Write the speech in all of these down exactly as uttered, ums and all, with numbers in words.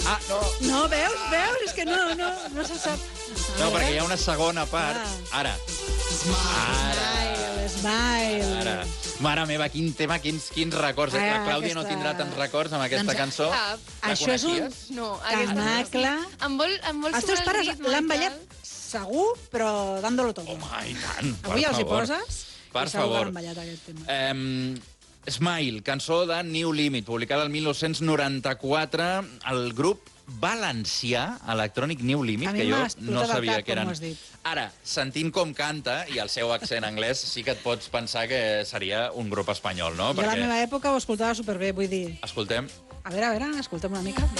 Ah, no. No, veus, veus? És que no, no, no se sap. No, perquè hi ha una segona part. Ah. Ara. Smile, smile. Ara. Mare meva, quin tema, quins, quins records. Eh? La Ah, Clàudia aquesta- no tindrà tants records amb aquesta Doncs- cançó. Cap. La Això és un coneixies? No, aquesta no. tanacle. Em vol, em vol Els teus sobre el pares ritme i l'han tal. ballat segur, però dándolo todo. Home, i tant, per Avui els hi favor. poses Per i segur que favor. l'han ballat aquest tema. Um, Smile, cançó de New Limit, publicada el dinou noranta-quatre, el grup valencià electrònic New Limit, A mi que jo m'ha no explotat el sabia cap, que eren... com ho has dit. Ara, sentint com canta i el seu accent anglès, sí que et pots pensar que seria un grup espanyol, no? Jo a la meva època ho escoltava superbé, vull dir... Escoltem. A veure, a veure, escolta'm una mica.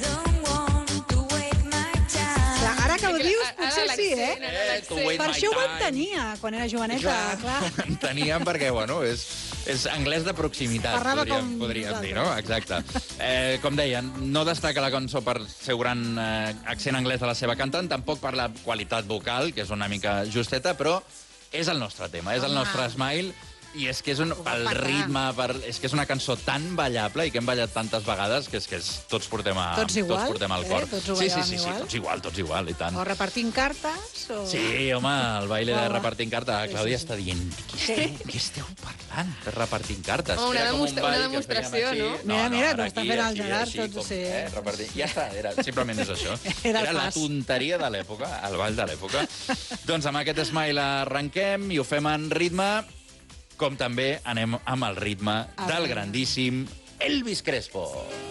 Clar, ara que ho dius, potser sí, eh? Eh, to wait Per my això ho time. entenia quan era joveneta, clar. Enteníem perquè, bueno, és, és anglès de proximitat, Parlava podríem, com podríem dir, nosaltres. no? Exacte. Eh, com deien, no destaca la cançó per seu gran eh, accent anglès de la seva cantant, tampoc per la qualitat vocal, que és una mica justeta, però és el nostre tema, és el Home. nostre Smile, i és que és un, Ho va el petar. ritme, per, és que és una cançó tan ballable i que hem ballat tantes vegades que és que és, tots portem a, Tots igual, tots portem al eh? cor. Tots ho sí, sí, ballàvem sí, sí, igual. tots igual, tots igual, i tant. O repartint cartes, o... Sí, home, el baile de Home. repartint cartes. La Sí, Clàudia sí, sí. està dient, què esteu, què esteu parlant de repartint cartes? Home, una Era com un demostra- ball una que demostració, fèiem no? així. Mira, mira, ara com està aquí, fent el així, Gerard, així, tot, com, sí. eh, repartint. Ja està, era, simplement és això. Era el Era la pas. tonteria de l'època, el ball de l'època. Doncs amb aquest Smile arrenquem i ho fem en ritme, com també anem amb el ritme del grandíssim Elvis Crespo.